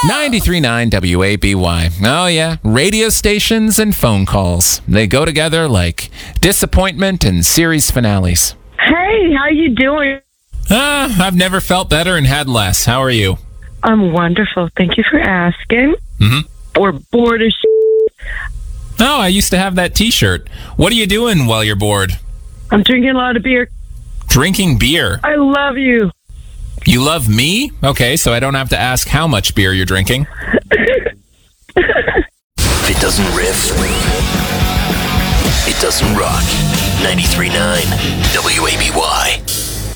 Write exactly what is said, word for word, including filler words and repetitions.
ninety-three point nine W A B Y. Oh, yeah. Radio stations and phone calls. They go together like disappointment and series finales. Hey, how you doing? Ah, I've never felt better and had less. How are you? I'm wonderful. Thank you for asking. Mm-hmm. We're bored as Oh, I used to have that T-shirt. What are you doing while you're bored? I'm drinking a lot of beer. Drinking beer. I love you. You love me? Okay, so I don't have to ask how much beer you're drinking. If it doesn't riff, it doesn't rock. ninety-three point nine W A B Y.